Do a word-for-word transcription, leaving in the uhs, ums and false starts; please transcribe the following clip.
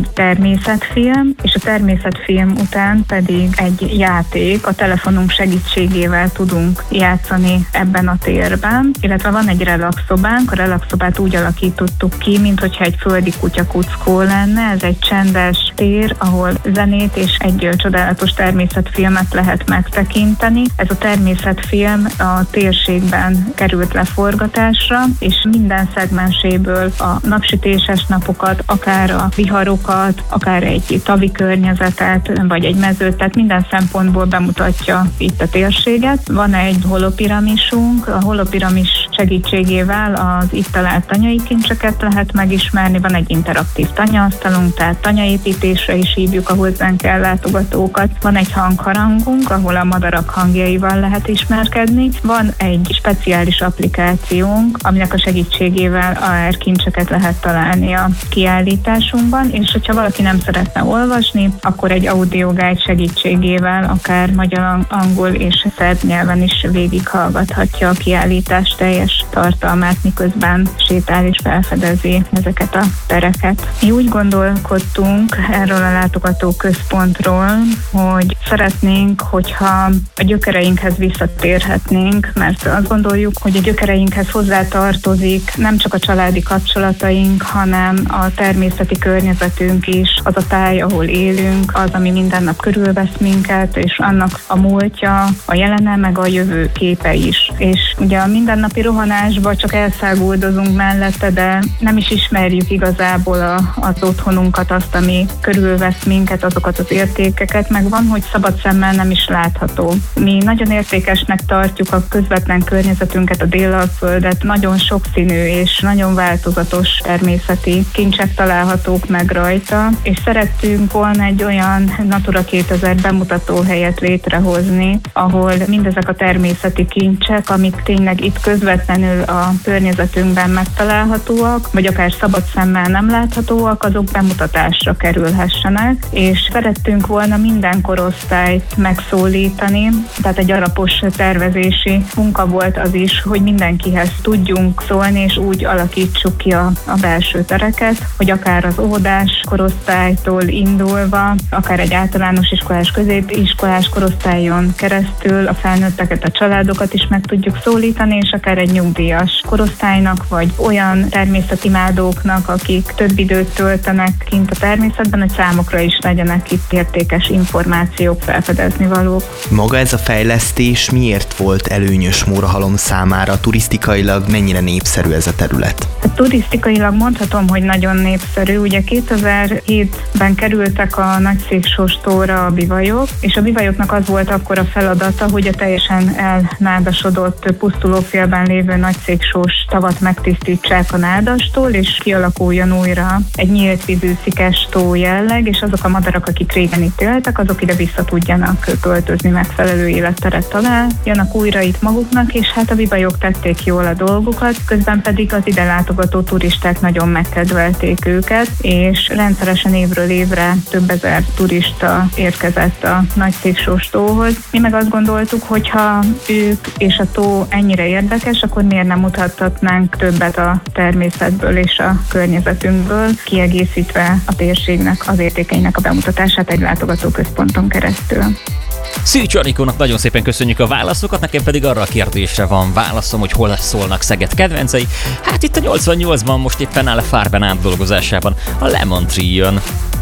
egy természetfilm, és a természetfilm után pedig egy játék, a telefonunk segítségével tudunk játszani ebben a térben, illetve van egy relaxszobánk, a relaxszobát úgy alakítottuk ki, mint hogyha egy földi kutyakuckó lenne, ez egy csendes tér, ahol zenét és egy csodálatos természetfilmet lehet megtekinteni. Ez a természetfilm a térségben került leforgatásra, és minden szegmenséből a napsütéses napokat, akár a viharokat, akár egy tavi környezetet, vagy egy mezőt, tehát minden szempontból bemutatja itt a térséget. Van egy holopiramisunk, a holopiramis segítségével az itt talált tanyai kincseket lehet megismerni, van egy interaktív tanyaasztalunk, tehát tanyaépítésre is hívjuk a hozzánk ellátogatókat. Van egy hangharangunk, ahol a madarak hangjaival lehet ismerkedni. Van egy speciális applikációnk, aminek a segítségével á er kincseket lehet találni a kiállításunkban, és hogyha valaki nem szeretne olvasni, akkor egy audio guide segítségével akár magyar, angol és szerb nyelven is végighallgathatja a kiállítás teljes tartalmát, miközben sétál és felfedezi ezeket a tereket. Mi úgy gondolkodtunk erről a látogatóközpontról, hogy szeretnénk, hogyha a gyökereinkhez visszatérhetnénk, mert azt gondoljuk, hogy a gyökereinkhez hozzátartozik nem csak a családi kapcsolataink, hanem a természeti környezetünk is, az a táj, ahol élünk, az, ami minden nap körülvesz minket, és annak a múltja, a jelene, meg a jövő képe is. És ugye a mindennapi rohanásba csak elszáguldozunk mellette, de nem is ismerjük igazából a, az otthonunkat, azt, ami körülvesz minket, azokat az értékeket, meg van, hogy szabad szemmel nem is látható. Mi nagyon értékesnek tartjuk a közvetlen környezetünket, a Délalföldet, nagyon sokszínű és nagyon változatos természeti kincsek találhatók meg rajta, és szerettünk volna egy olyan Natura kétezer bemutató helyet létrehozni, ahol mindezek a természeti kincsek, amik tényleg itt közvetlenül a környezetünkben megtalálhatóak, vagy akár szabad szemmel nem láthatóak, azok bemutatásra kerülhessenek, és szerettünk volna minden korosztályt megszólítani, tehát egy alapos tervezési munka volt az is, hogy mindenkihez tudjunk szólni, és úgy alakítsuk ki a, a belső tereket, hogy akár az óvodás korosztálytól indulva, akár egy általános iskolás, középiskolás korosztályon keresztül a felnőtteket, a családokat is meg tudjuk szólítani, és akár egy nyugdíjas korosztálynak, vagy olyan természetimádóknak, akik több időt töltenek kint a természetben, hogy számukra is legyenek itt értékes információk, felfedezni valók. Maga ez a fejlesztés miért volt előnyös Mórahalom számára? Turisztikailag mennyire népszerű ez a terület? Turisztikailag mondhatom, hogy nagyon népszerű. Ugye kétezer-hétben kerültek a Nagyszéksóstóra a bivajok, és a bivajoknak az volt akkor a feladata, hogy a teljesen elnádasodott, pusztulófélben lévő Nagyszéksós tavat megtisztítsák a nádastól, és kialakuljon újra egy nyílt vízű szikes tó jelleg, és azok a madarak, akik régen itt éltek, azok ide vissza tudjanak költözni, megfelelő életteret találjanak újra itt maguknak, és hát a bivajok tették jól a dolgukat, közben pedig az ide látogató turisták nagyon megkedvelték őket, és rendszeresen évről évre több ezer turista érkezett a Nagyszéksós tóhoz. Mi meg azt gondoltuk, hogy ha ők és a tó ennyire érdekes, akkor miért nem mutathatnánk többet a természetből és a környezetünkből, kiegészítve a térségnek, az értékeinek a bemutatását egy látogatóközponton keresztül. Szűcs Anikónak nagyon szépen köszönjük a válaszokat, nekem pedig arra a kérdésre van válaszom, hogy hol szólnak Szeged kedvencei. Hát itt a nyolcvannyolcban most éppen áll a Farben átdolgozásában a Lemon Tree jön.